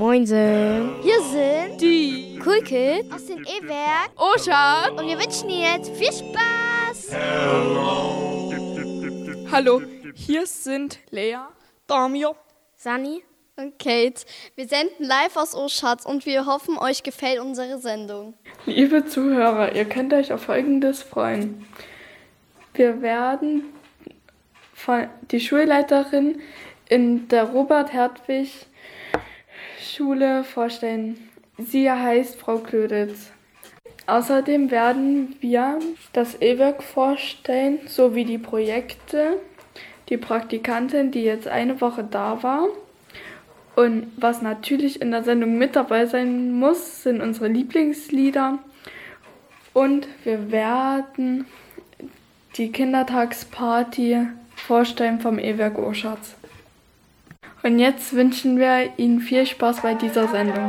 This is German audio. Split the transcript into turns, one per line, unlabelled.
Moinsen.
Hier sind
die
Cool Kids
aus dem E-Werk
Oschat.
und wir wünschen dir jetzt viel Spaß.
Hallo, hier sind Lea, Damir,
Sani
Und Kate, wir senden live aus Oschatz und wir hoffen, euch gefällt unsere Sendung.
Liebe Zuhörer, ihr könnt euch auf Folgendes freuen. Wir werden die Schulleiterin in der Robert-Hertwig-Schule vorstellen. Sie heißt Frau Klöditz. Außerdem werden wir das E-Werk vorstellen, sowie die Projekte, die Praktikantin, die jetzt eine Woche da war. Und was natürlich in der Sendung mit dabei sein muss, sind unsere Lieblingslieder. Und wir werden die Kindertagsparty vorstellen vom E-Werk Oschatz. Und jetzt wünschen wir Ihnen viel Spaß bei dieser Sendung.